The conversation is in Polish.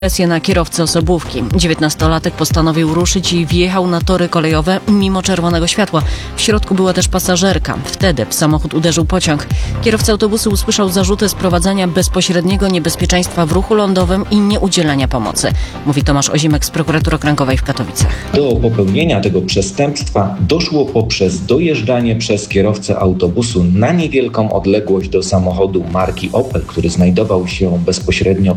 Presję na kierowcę osobówki. 19-latek postanowił ruszyć i wjechał na tory kolejowe mimo czerwonego światła. W środku była też pasażerka. Wtedy w samochód uderzył pociąg. Kierowca autobusu usłyszał zarzuty sprowadzania bezpośredniego niebezpieczeństwa w ruchu lądowym i nieudzielania pomocy. Mówi Tomasz Ozimek z Prokuratury Okręgowej w Katowicach. Do popełnienia tego przestępstwa doszło poprzez dojeżdżanie przez kierowcę autobusu na niewielką odległość do samochodu marki Opel, który znajdował się bezpośrednio